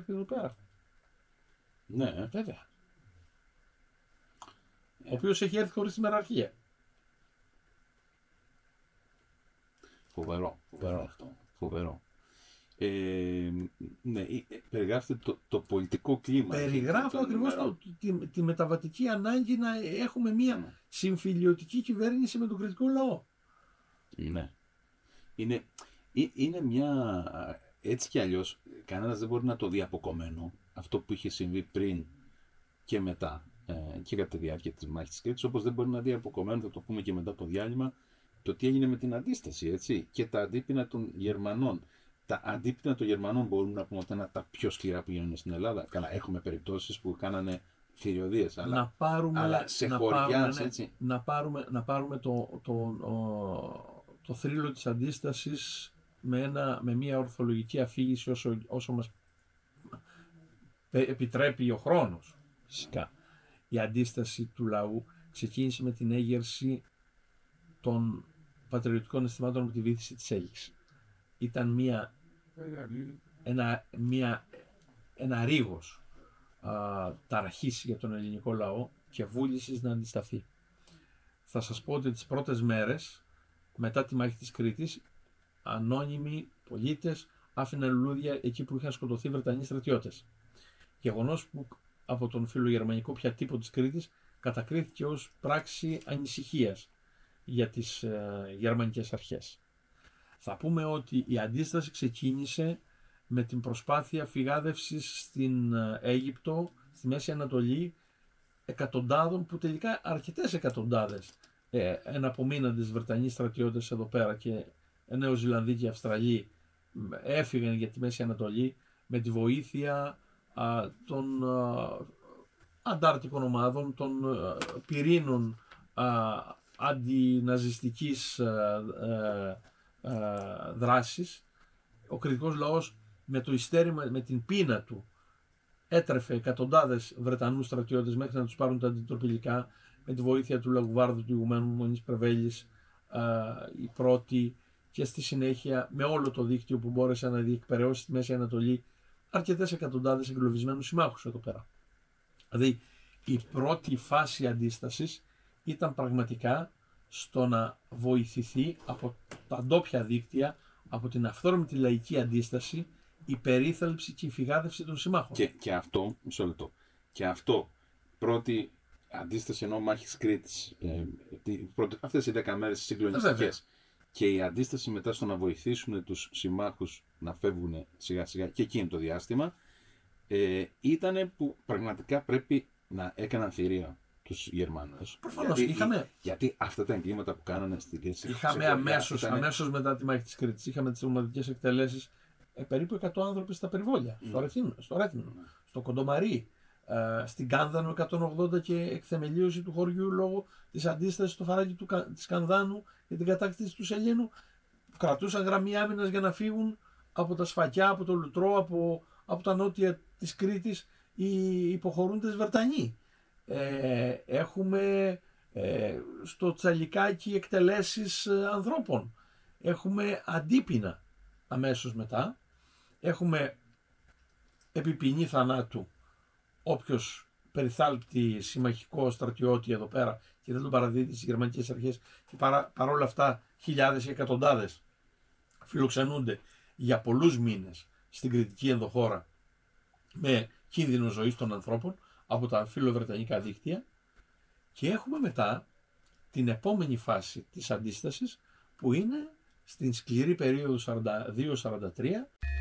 μέχρι εδώ πέρα. Ναι. Βέβαια. Ο οποίος έχει έρθει χωρίς τη μεραρχία. Φοβερό αυτό. Φοβερό. Ναι, περιγράφετε το πολιτικό κλίμα. Περιγράφω ακριβώς τη μεταβατική ανάγκη να έχουμε μια συμφιλιωτική κυβέρνηση με τον κριτικό λαό. Ναι. Είναι μια... Έτσι κι αλλιώς, κανένας δεν μπορεί να το δει αποκομμένο αυτό που είχε συμβεί πριν και μετά και κατά τη διάρκεια της μάχης της Κρήτης, όπως δεν μπορεί να δει αποκομμένο, θα το πούμε και μετά το διάλειμμα, το τι έγινε με την αντίσταση, έτσι, και τα αντίπεινα των Γερμανών. Τα αντίπεινα των Γερμανών μπορούμε να πούμε ότι είναι τα πιο σκληρά που γίνονται στην Ελλάδα. Καλά, έχουμε περιπτώσεις που κάνανε θηριωδίες, αλλά σε χωριά, έτσι. Να πάρουμε το θρύλο της αντίστασης με μια ορθολογική αφήγηση όσο μας επιτρέπει ο χρόνος. Φυσικά. Η αντίσταση του λαού ξεκίνησε με την έγερση των πατριωτικών αισθημάτων από τη βήθηση της Έλξης. Ήταν ένα ρίγος ταραχής για τον ελληνικό λαό και βούλησης να αντισταθεί. Θα σας πω ότι τις πρώτες μέρες μετά τη μάχη της Κρήτης, ανώνυμοι πολίτες άφηναν λουλούδια εκεί που είχαν σκοτωθεί Βρετανοί στρατιώτες. Γεγονός που από τον φιλογερμανικό πια τύπο της Κρήτης κατακρίθηκε ως πράξη ανησυχίας για τις γερμανικές αρχές. Θα πούμε ότι η αντίσταση ξεκίνησε με την προσπάθεια φυγάδευσης στην Αίγυπτο, στη Μέση Ανατολή, εκατοντάδων, που τελικά αρκετές εκατοντάδες εναπομείναντες Βρετανοί στρατιώτες εδώ πέρα και Νέο Ζηλανδοί και Αυστραλοί έφυγαν για τη Μέση Ανατολή με τη βοήθεια των αντάρτικων ομάδων, των πυρήνων αντιναζιστικής δράσης. Ο κριτικός λαός με το ιστέρημα, με την πείνα του, έτρεφε εκατοντάδες Βρετανούς στρατιώτες μέχρι να τους πάρουν τα αντιτροπηλικά, με τη βοήθεια του Λαγουβάρδου, του ηγουμένου Μονής Πρεβέλης, η πρώτη, και στη συνέχεια με όλο το δίκτυο που μπόρεσε να διεκπεραιώσει στη Μέση Ανατολή αρκετές εκατοντάδες εγκλωβισμένους συμμάχους εδώ πέρα. Δηλαδή η πρώτη φάση αντίστασης ήταν πραγματικά στο να βοηθηθεί από τα ντόπια δίκτυα, από την αυθόρμητη λαϊκή αντίσταση, η περίθαλψη και η φυγάδευση των συμμάχων. Και αυτό, μισό λεπτό, και αυτό πρώτη αντίσταση ενώ μάχης Κρήτης, αυτές οι 10 μέρες συγκλονιστικές, και η αντίσταση μετά στο να βοηθήσουν τους συμμάχους να φεύγουν σιγά σιγά και εκείνο το διάστημα, ήταν που πραγματικά πρέπει να έκαναν θηρία τους Γερμανούς. Προφανώς. Γιατί αυτά τα εγκλήματα που κάνανε στην Κρήτη. Είχαμε αμέσως μετά τη μάχη της Κρήτης, είχαμε τις ομαδικές εκτελέσεις, περίπου 100 άνθρωποι στα περιβόλια, στο Ρέθυμνο, στο Κοντομαρί, στην Κάνδανο 180 και εκθεμελίωση του χωριού λόγω της αντίστασης στο φαράγγι της Κανδάνου για την κατάκτηση του Σελήνου, που κρατούσαν γραμμή άμυνας για να φύγουν από τα σφακιά, από το Λουτρό, από τα νότια της Κρήτης οι υποχωρούντες Βρετανοί. Έχουμε στο Τσαλικάκι εκτελέσεις ανθρώπων. Έχουμε αντίπεινα αμέσως μετά. Έχουμε επιποινή θανάτου όποιος περιθάλπτει συμμαχικό στρατιώτη εδώ πέρα και δεν τον παραδίδει στις γερμανικές αρχές, και παρόλα αυτά χιλιάδες ή εκατοντάδες φιλοξενούνται για πολλούς μήνες στην κριτική ενδοχώρα με κίνδυνο ζωής των ανθρώπων από τα φιλοβρετανικά δίκτυα. Και έχουμε μετά την επόμενη φάση της αντίστασης, που είναι στην σκληρή περίοδο 42-43.